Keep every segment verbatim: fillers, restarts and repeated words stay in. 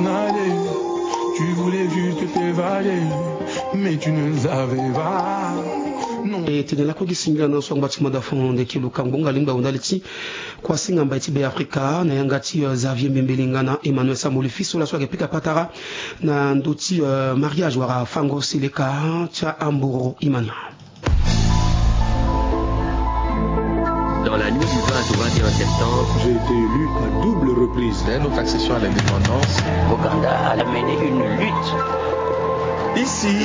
t'en aller. Tu voulais juste t'évader, mais tu ne savais pas. E tena ko gisinga na so ngati madafon de kilo kangonga limba undaliti kwa singa mbaiti be Afrika na yangati uh, Xavier Mbembelingana Emmanuel Samboli fiso la soage pika patara na ndoti uh, mariage wara fango sileka cha amburo imania. Dans la nuit du vingt au vingt et un septembre, j'ai été élu à double reprise. Dès notre accession à l'indépendance, Boganda a mené une lutte. Ici,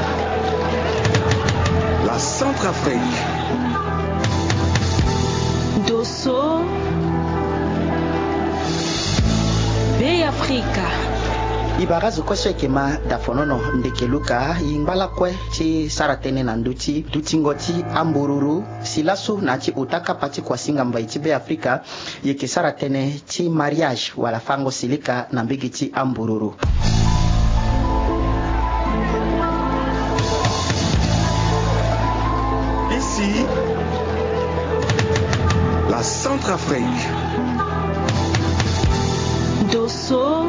la Centrafrique. Dosso Bay Africa. Ibarazo kwa shekema dafonono ndekeluka imbala kwe chi saratene na nduti tutingoti ambururu silasu na chi utaka pati kwa singa mbaiti be Afrika yeke saratene chi mariage wala fango silika na mbigi chi ambururu. Ici, la Centrafrique. Dosso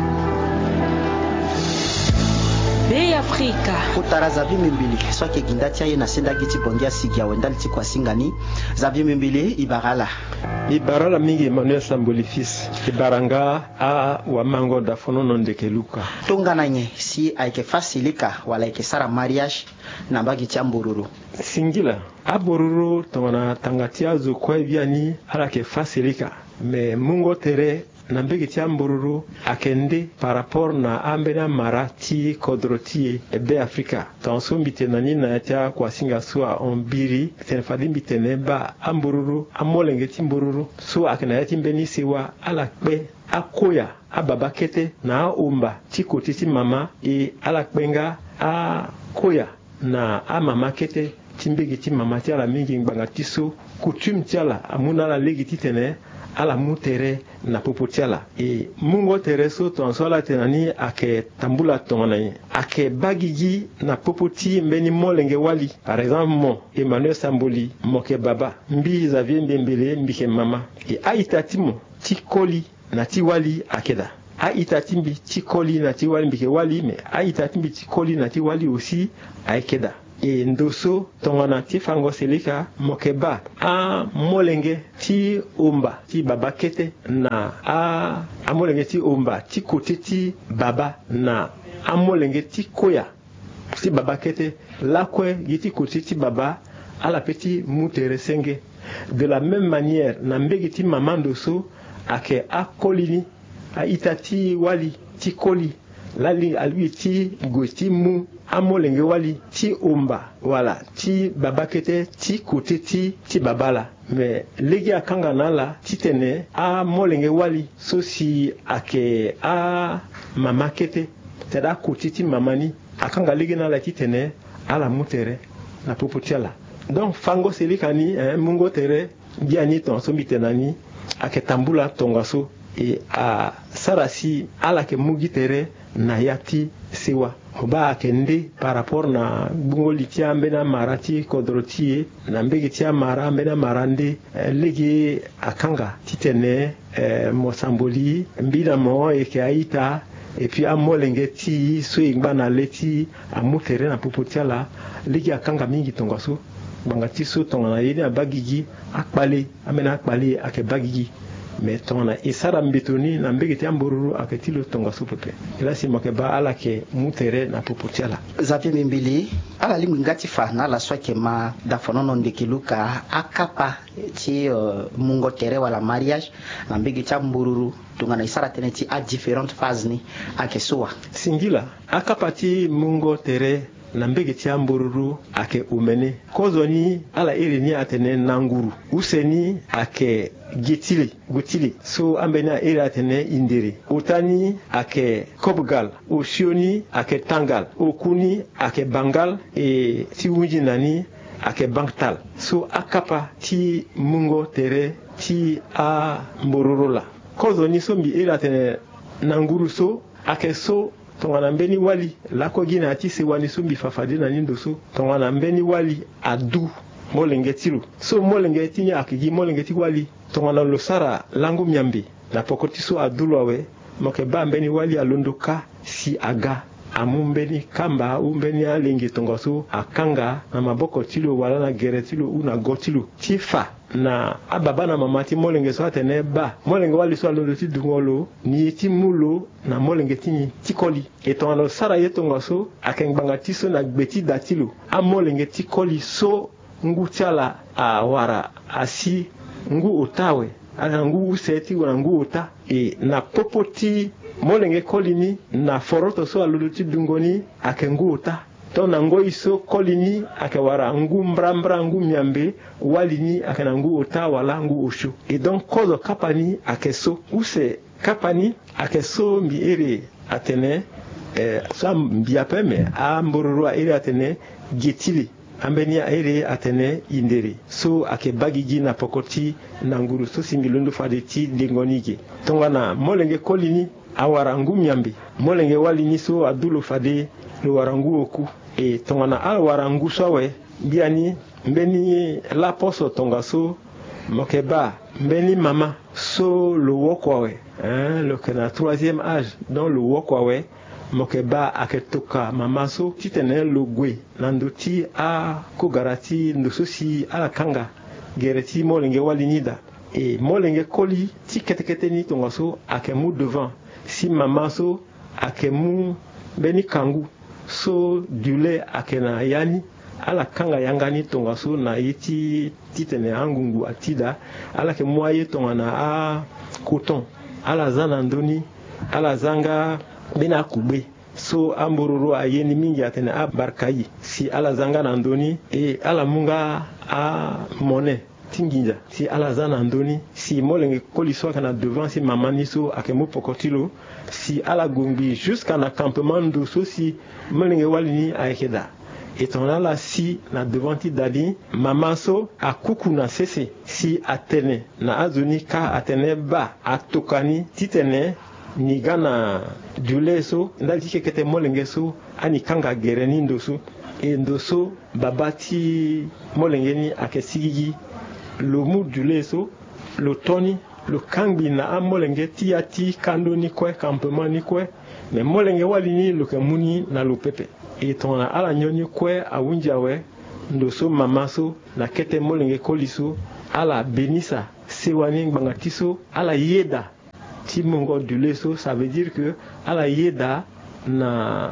Bay Africa. Utara Xavier Mbembeli swake gindati aye na senda giti bongia sigia wendaliti kwa singani Xavier Mbembeli ibarala. Ibarala mingi Emmanuel Samboli fils ibaranga a wa mango da fonono ndekeluka. Tongana nye si aike fasilika wala aike sara mariage na mbagi chambururu. Singila aboruru tongana tangatia zo kwa biani ala ke fasilika me mungo tere na mbegi chambururu akende par rapport na ambena marati kodroti ebe Afrika tansombi tenani na yatia kwa singa suwa ombiri tenfadimbi tenemba ambururu amolenge timbururu so akena yati mbeni sewa alakbe akoya ababakete na umba tiko titi mama e alakbenga akoya na amama kete timbegi ti mama ti ala mingi ngbanga tiso coutume ti ala amuna la legi ti tene ala mutere na popotiala e mungo tere so tonsola tenani ake tambula tonani ake bagigi na popoti mbeni molenge wali par exemple mo Emmanuel Samboli moke baba mbi Xavier Mbembele mbike mama e aitatimo tikoli na tiwali akeda aitatimbi tikoli na tiwali mbike wali me aitatimbi tikoli na tiwali aussi aikeda e ndoso tongana ti fango selika mokeba a molenge ti omba ti baba kete na a a molenge ti omba ti kote ti baba na a molenge ti koya ti baba kete lakwe yiti kote ti baba ala peti mutere senge de la même manière na mbegi ti mama ndoso ake a kolini a itati wali ti koli lali alui ti gosti mu amolenge wali ti omba wala ti babakete ti kote ti ti babala mais legi akanga nala ti tene a molenge wali so si ake a mama kete tada kote ti mamani akanga legi nala ti tene ala mutere na popotiala donc fango selikani eh, mungo tere biani ton so bitenani ake tambula tongaso e a sarasi ala ke mugitere na yati sewa oba akende par rapport na bungo litia mbena marati kodroti na mbegi tia mara mbena marande eh, legi akanga titene eh, mosamboli mbina mo eke aita et puis amolenge ti so ingba na leti amutere na popotiala legi akanga mingi tongaso bangati so tongana yini abagigi akpale amena akpale ake bagigi mais tona isara mbitoni na mbegi tambururu aketilo tonga supepe ila si makeba ala ke mutere na popotiala Xavier Mbembeli ala lingu ngati fa na la swake ma da fonono ndekiluka akapa ti uh, mungo tere wala mariage na mbegi tambururu tungana isara tene ti a different phases ni akesoa singila akapa ti mungo tere na mbegi ti ambururu ake umene kozoni ala iri ni atene nanguru useni ake gitili gutili so ambena iri atene indiri utani ake kopgal usioni ake tangal ukuni ake bangal e ti wunji nani ake banktal so akapa ti mungo tere ti a mbururu la kozoni so mbi iri atene nanguru so ake so tongana mbeni wali lako gina ati se wani sumbi fafade na nindo so tongana mbeni wali adu molenge tilu so molenge tinya akigi molenge ti wali tongana losara langu myambi na pokoti so adulwawe moke ba mbeni wali alondoka si aga amumbeni kamba umbeni alingi tongoso akanga na maboko tilo wala na gere tilo una gotilo tifa na ababa na mama ti molenge so atene ba molenge wali so alondo ti dungolo ni ti mulo na molenge ti tikoli eton alo sara ye tongoso akengbanga ti so na gbeti datilo a molenge tikoli so ngu tiala a wara asi ngu otawe ala ngu useti wana ngu ota e na popoti molenge kolini na foroto so aluluti dungoni ake ngu ota to na ngo iso kolini ake wara ngu mbrambra ngu miambe walini ake na ngu ota wala ngu osho e donc kozo kapani ake so use kapani ake so mbi ere atene eh, so mbi apeme a mbororo ere atene getili ambeni ere atene indere so ake bagigi na pokoti na nguru so simbilondo fadeti dengonike tongana molenge kolini awara ngu miambe molenge walini so adulo fade lo warangu oku e tongana al warangu sowe biani mbeni la poso tonga so mokeba mbeni mama so lo wokwawe hein le kana troisième âge dans le wokwawe mokeba aketoka mama so titene logwe nanduti a kogarati ndososi ala kanga gereti molenge walinida e molenge koli ti ketekete ni tonga so akemu devant si mama so akemu beni kangu so dule akena yani ala kanga yangani tonga so na yiti titene angungu atida ala ke moye tonga na a coton ala zana ndoni ala zanga bena kube so ambororo ayeni mingi atene a barkayi si ala zanga na ndoni e ala munga a mone tinginja si ala zana ndoni si molenge koliso kana devant si mamani so akemu pokotilo si ala gombi jusqu'à na campement ndo so si molenge walini aikeda etona la si na devanti dali mama so akuku na sese si atene na azuni ka atene ba atokani titene ni gana dule so ndali kete molenge so ani kanga gereni ndo so e ndo so babati molenge ni akesigigi lo mu dule so lo toni lo kangbi na amolenge tiati kando ni kwe campement ni kwe me molenge walini lo kemuni na lo pepe e tona ala nyoni kwe awunjawe ndo so mama so na kete molenge koliso ala benisa sewani ngangatiso ala yeda ti mongo dule so ça veut dire que ala yeda na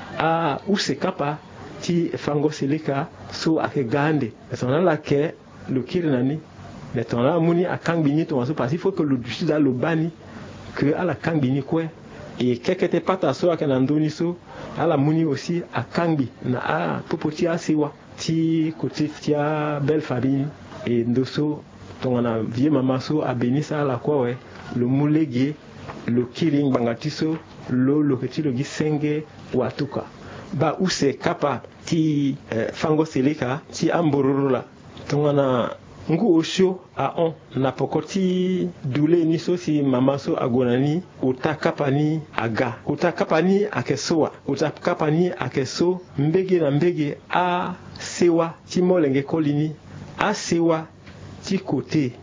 a use kapa ti fango seleka so ake gande tona la ke le kirinani mais ton là muni a kangbini to so parce il faut que le dusi da lo bani que ala kangbini kwe et kekete pata so aka ndoni so ala muni aussi a kangbi na a popoti asiwa ti côté tia belle famille et ndoso tongana vie mama so a benisa ala kwa we le mulege le kiring bangatiso lo lo ketilo gisenge watuka ba use kapa ti eh, fango seleka ti ambororola tongana ngu osho a on na pokoti dule ni so si mama so agonani uta kapani aga uta kapani akesoa uta kapani akeso mbege na mbege a sewa ti molenge kolini a sewa ti kote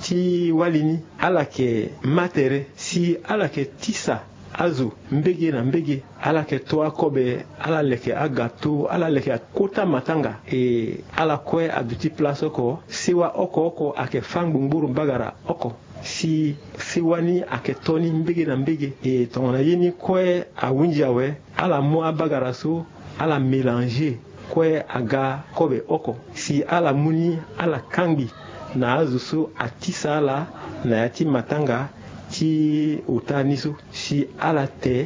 ti walini alake matere si alake tisa azu mbege na mbege ala ke toa kobe ala leke agato ala leke kota matanga e ala kwe aduti place oko siwa oko oko ake fangbunguru bagara oko si siwani ake toni mbege na mbege e tongana yini kwe awunjawe ala mo bagara so ala mélanger kwe aga kobe oko si ala muni ala kangi na azu so atisa ala na yati matanga ti utaniso si ala te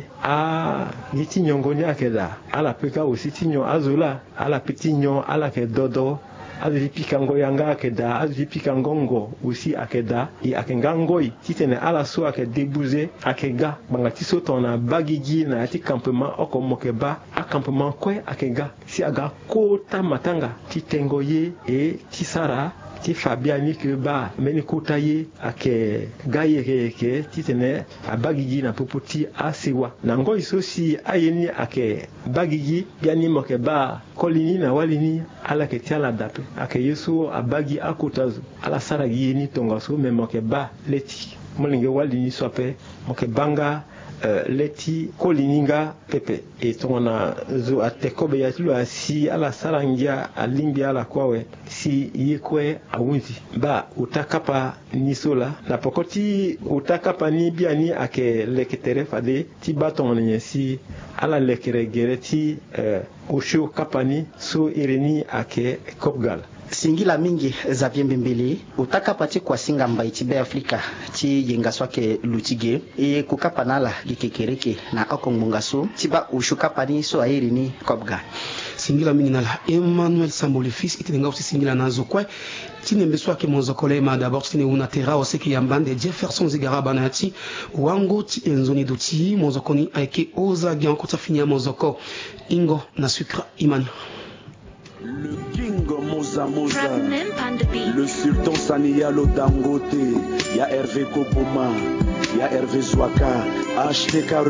a yiti nyongoni akeda ala peka aussi ti nyon azola ala petit nyon ala ke dodo azi pikango yanga akeda azi pikango ngo aussi akeda i akengangoi titene ala so ake débouzer akega banga ti so tona bagigi na ti campement oko mokeba a campement kwe akega si aga kota matanga ti tengo ye e ti sara ti fabiani ke ba meni kotaye ake gaye ke ke titene abagigi na popoti asewa na ngo iso si ayeni ake bagigi biani moke ba kolini na walini ala ke tiala dape ake yeso abagi akotazo ala saragi ni tonga so me moke ba leti molinge walini sope moke banga uh, leti kolininga pepe e tongona zo atekobe ya tulu asi ala sarangia alimbia ala kwawe si yekwe awunzi ba utakapa nisola na pokoti utakapa ni biani ake leketere fade ti baton nye si ala lekere gereti uh, ushu kapani so ireni ake kopgal singila mingi za vyembe mbili utaka pati kwa singa mba itibe Afrika ti yenga swake lutige e kukapa nala gikekereke na akongungaso tiba ushuka pani so airi ni kopga singila mingi nala Emmanuel Sambole fils itenga aussi singila nazo kwa tinembe swake mozokole ma d'abord tine una terra oseki yambande Jefferson Zigara banati wango ti enzoni doti mozokoni aike oza gyan kota finia mozoko ingo na sucre imani. Le King Moza Moza, le Sultan Saniyalo Dangote, ya Hervé Kopoma, ya Hervé Zwaka, H T K